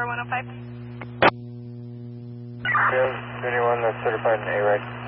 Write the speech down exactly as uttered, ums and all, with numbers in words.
Tower one oh five. Sales, anyone that's certified in A-Ride.